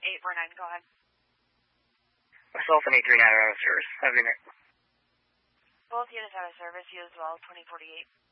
849, go ahead. Myself and 839 are out of service. Have a good night. Both units out of service, you as well, 2048.